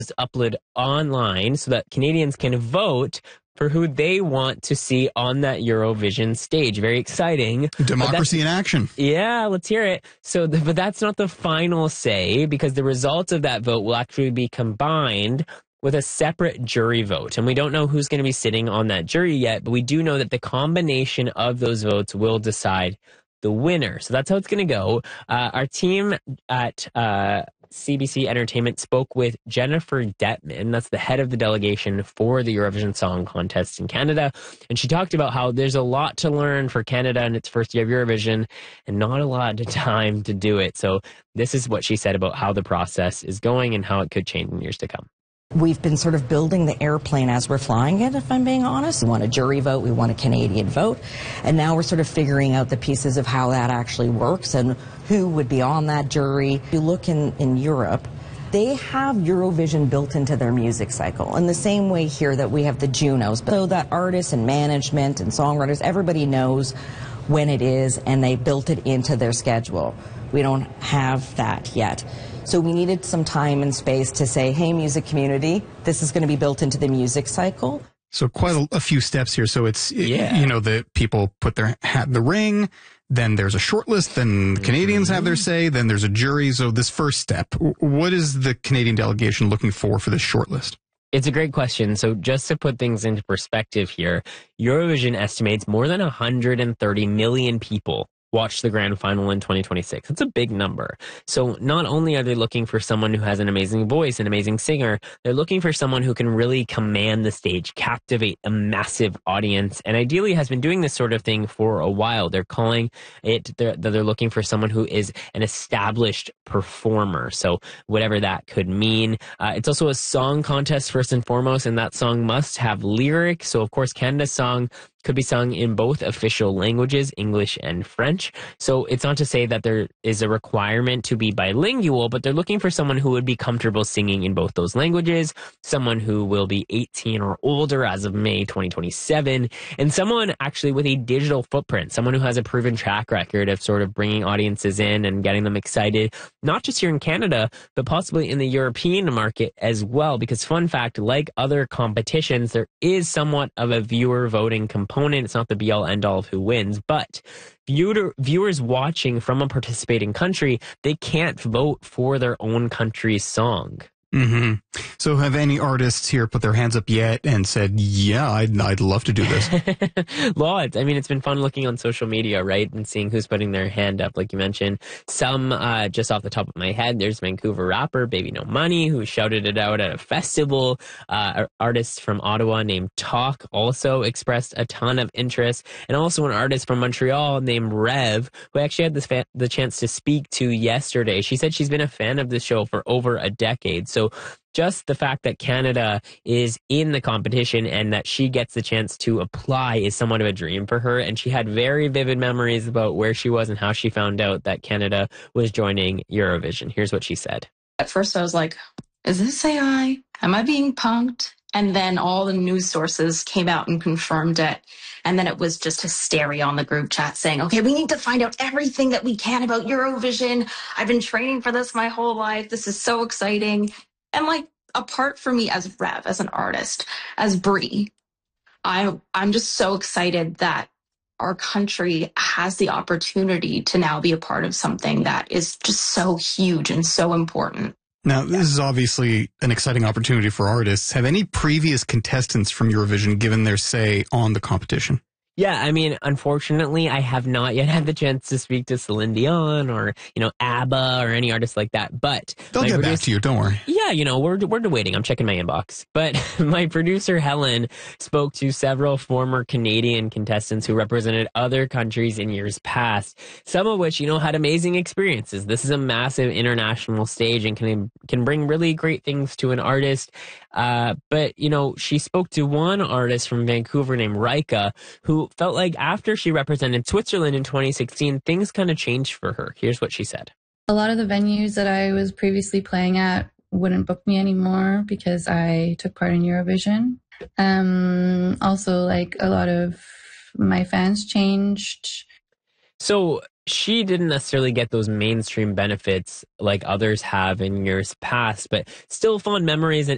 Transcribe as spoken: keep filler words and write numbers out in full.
upload online so that Canadians can vote for who they want to see on that Eurovision stage. Very exciting. Democracy in action. Yeah, let's hear it. So, the, but that's not the final say, because the results of that vote will actually be combined with a separate jury vote. And we don't know who's going to be sitting on that jury yet, but we do know that the combination of those votes will decide the winner. So that's how it's going to go. Uh, our team at uh, C B C Entertainment spoke with Jennifer Detman. That's the head of the delegation for the Eurovision Song Contest in Canada. And she talked about how there's a lot to learn for Canada in its first year of Eurovision and not a lot of time to do it. So this is what she said about how the process is going and how it could change in years to come. We've been sort of building the airplane as we're flying it, if I'm being honest. We want a jury vote, we want a Canadian vote, and now we're sort of figuring out the pieces of how that actually works and who would be on that jury. If you look in, in Europe, they have Eurovision built into their music cycle in the same way here that we have the Junos. So that artists and management and songwriters, everybody knows when it is, and they built it into their schedule. We don't have that yet. So we needed some time and space to say, hey, music community, this is going to be built into the music cycle. So quite a, a few steps here. So it's, Yeah. you know, the people put their hat in the ring, then there's a short list, then the Canadians have their say, then there's a jury. So this first step, what is the Canadian delegation looking for for this short list? It's a great question. So just to put things into perspective here, Eurovision estimates more than one hundred thirty million people watch the grand final in twenty twenty-six. It's a big number. So not only are they looking for someone who has an amazing voice, an amazing singer, they're looking for someone who can really command the stage, captivate a massive audience, and ideally has been doing this sort of thing for a while. They're calling it, they're, they're looking for someone who is an established performer. So whatever that could mean. Uh, it's also a song contest first and foremost, and that song must have lyrics. So of course, Canada's song could be sung in both official languages, English and French. So it's not to say that there is a requirement to be bilingual, but they're looking for someone who would be comfortable singing in both those languages, someone who will be eighteen or older as of May twenty twenty-seven, and someone actually with a digital footprint, someone who has a proven track record of sort of bringing audiences in and getting them excited, not just here in Canada, but possibly in the European market as well. Because fun fact, like other competitions, there is somewhat of a viewer voting component. It's not the be-all, end-all of who wins, but viewer, viewers watching from a participating country, they can't vote for their own country's song. Mm-hmm. So have any artists here put their hands up yet and said, yeah, I'd, I'd love to do this? Lots. I mean, it's been fun looking on social media, right? And seeing who's putting their hand up, like you mentioned. Some, uh, just off the top of my head, there's Vancouver rapper Baby No Money, who shouted it out at a festival. Uh, artists from Ottawa named Talk also expressed a ton of interest. And also an artist from Montreal named Rev, who I actually had this fa- the chance to speak to yesterday. She said she's been a fan of the show for over a decade. So So just the fact that Canada is in the competition and that she gets the chance to apply is somewhat of a dream for her. And she had very vivid memories about where she was and how she found out that Canada was joining Eurovision. Here's what she said. At first I was like, is this A I? Am I being punked? And then all the news sources came out and confirmed it. And then it was just hysteria on the group chat saying, okay, we need to find out everything that we can about Eurovision. I've been training for this my whole life. This is so exciting. And like, apart from me as Rev, as an artist, as Brie, I, I'm just so excited that our country has the opportunity to now be a part of something that is just so huge and so important. Now, this is obviously an exciting opportunity for artists. Have any previous contestants from Eurovision given their say on the competition? Yeah, I mean, unfortunately, I have not yet had the chance to speak to Celine Dion or, you know, ABBA or any artist like that. But they'll get producer, back to you. Don't worry. Yeah, you know, we're we're waiting. I'm checking my inbox. But my producer Helen spoke to several former Canadian contestants who represented other countries in years past. Some of which, you know, had amazing experiences. This is a massive international stage and can can bring really great things to an artist. Uh, but you know, she spoke to one artist from Vancouver named Rika, who felt like after she represented Switzerland in twenty sixteen, things kind of changed for her. Here's what she said. A lot of the venues that I was previously playing at wouldn't book me anymore because I took part in Eurovision. Um, also, like, a lot of my fans changed. So she didn't necessarily get those mainstream benefits like others have in years past, but still fond memories and,